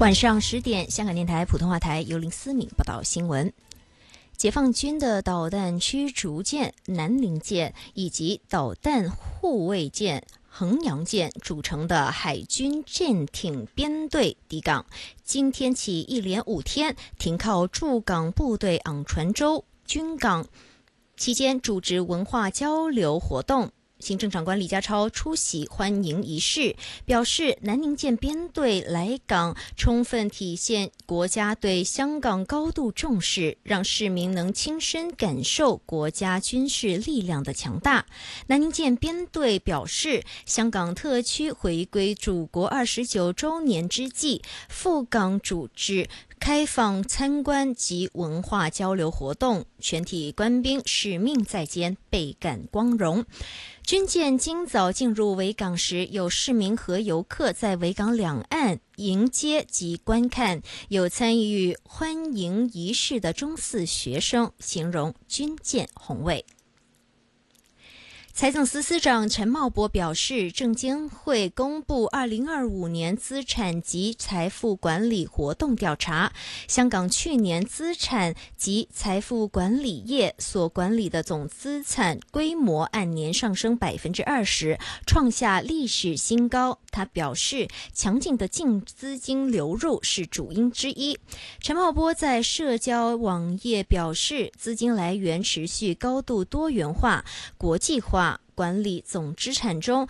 晚上10点，香港电台普通话台由林思敏报道新闻。解放军的导弹驱逐舰南宁舰以及导弹护卫舰衡阳舰组成的海军舰艇编队抵港，今天起一连5天停靠驻港部队昂船洲军港，期间组织文化交流活动。行政长官李家超出席欢迎仪式，表示南宁舰编队来港，充分体现国家对香港高度重视，让市民能亲身感受国家军事力量的强大。南宁舰编队表示，香港特区回归祖国29周年之际，赴港组织开放参观及文化交流活动，全体官兵使命在肩，倍感光荣。军舰今早进入维港时，有市民和游客在维港两岸迎接及观看，有参与欢迎仪式的中四学生形容军舰宏伟。财政司司长陈茂波表示，证监会公布2025年资产及财富管理活动调查，香港去年资产及财富管理业所管理的总资产规模按年上升20%，创下历史新高。他表示，强劲的净资金流入是主因之一。陈茂波在社交网页表示，资金来源持续高度多元化、国际化。管理总资产中，